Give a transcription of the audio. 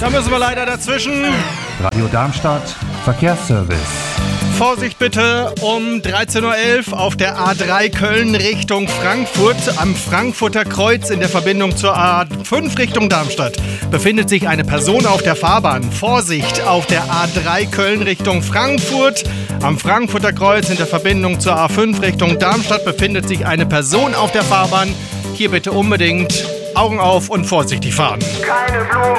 Da müssen wir leider dazwischen. Radio Darmstadt, Verkehrsservice. Vorsicht bitte, um 13.11 Uhr auf der A3 Köln Richtung Frankfurt am Frankfurter Kreuz in der Verbindung zur A5 Richtung Darmstadt befindet sich eine Person auf der Fahrbahn. Vorsicht, auf der A3 Köln Richtung Frankfurt am Frankfurter Kreuz in der Verbindung zur A5 Richtung Darmstadt befindet sich eine Person auf der Fahrbahn. Hier bitte unbedingt Augen auf und vorsichtig fahren. Keine Blumen.